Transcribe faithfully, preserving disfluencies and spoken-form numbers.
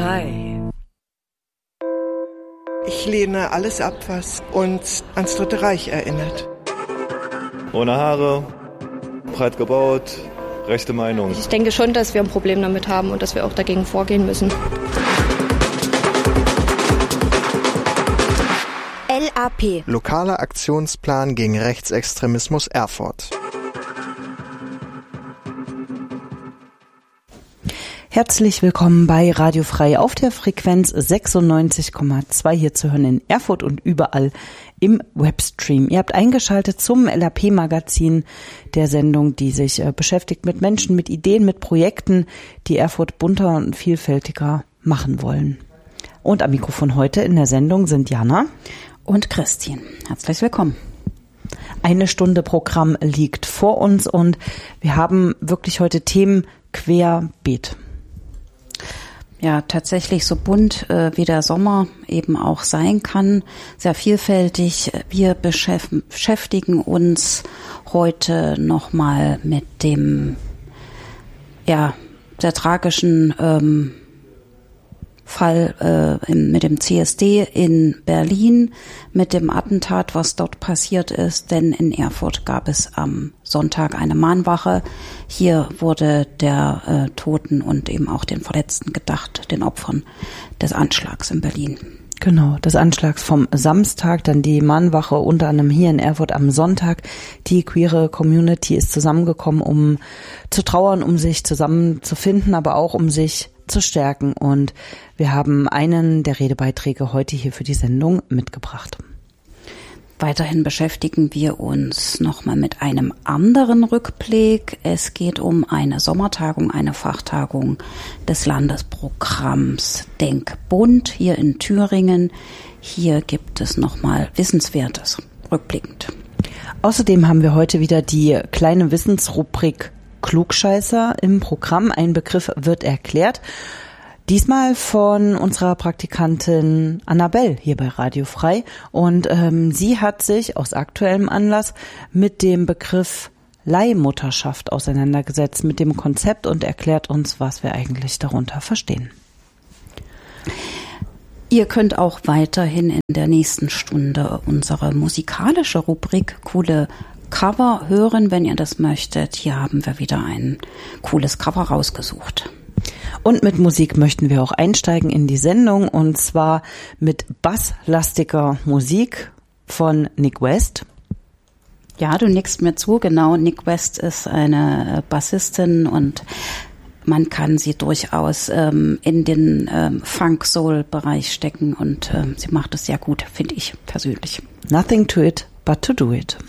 Frei. Ich lehne alles ab, was uns ans Dritte Reich erinnert. Ohne Haare, breit gebaut, rechte Meinung. Ich denke schon, dass wir ein Problem damit haben und dass wir auch dagegen vorgehen müssen. L A P. Lokaler Aktionsplan gegen Rechtsextremismus Erfurt. Herzlich willkommen bei Radio Frei auf der Frequenz sechsundneunzig Komma zwei hier zu hören in Erfurt und überall im Webstream. Ihr habt eingeschaltet zum L A P-Magazin, der Sendung, die sich äh, beschäftigt mit Menschen, mit Ideen, mit Projekten, die Erfurt bunter und vielfältiger machen wollen. Und am Mikrofon heute in der Sendung sind Jana und Christine. Herzlich willkommen. Eine Stunde Programm liegt vor uns und wir haben wirklich heute Themen querbeet. Ja, tatsächlich so bunt äh, wie der Sommer eben auch sein kann, sehr vielfältig. Wir beschäf- beschäftigen uns heute nochmal mit dem, ja, sehr tragischen ähm, Fall äh, im, mit dem C S D in Berlin, mit dem Attentat, was dort passiert ist, denn in Erfurt gab es am Sonntag eine Mahnwache. Hier wurde der äh, Toten und eben auch den Verletzten gedacht, den Opfern des Anschlags in Berlin. Genau, des Anschlags vom Samstag, dann die Mahnwache unter anderem hier in Erfurt am Sonntag. Die queere Community ist zusammengekommen, um zu trauern, um sich zusammenzufinden, aber auch um sich zu stärken. Und wir haben einen der Redebeiträge heute hier für die Sendung mitgebracht. Weiterhin beschäftigen wir uns nochmal mit einem anderen Rückblick. Es geht um eine Sommertagung, eine Fachtagung des Landesprogramms Denkbund hier in Thüringen. Hier gibt es nochmal Wissenswertes rückblickend. Außerdem haben wir heute wieder die kleine Wissensrubrik Klugscheißer im Programm. Ein Begriff wird erklärt. Diesmal von unserer Praktikantin Annabelle hier bei Radio Frei. Und ähm, sie hat sich aus aktuellem Anlass mit dem Begriff Leihmutterschaft auseinandergesetzt, mit dem Konzept und erklärt uns, was wir eigentlich darunter verstehen. Ihr könnt auch weiterhin in der nächsten Stunde unsere musikalische Rubrik Coole Cover hören, wenn ihr das möchtet. Hier haben wir wieder ein cooles Cover rausgesucht. Und mit Musik möchten wir auch einsteigen in die Sendung und zwar mit basslastiger Musik von Nick West. Ja, du nickst mir zu, genau. Nick West ist eine Bassistin und man kann sie durchaus ähm, in den ähm, Funk-Soul-Bereich stecken und ähm, sie macht es sehr gut, finde ich persönlich. Nothing to it but to do it.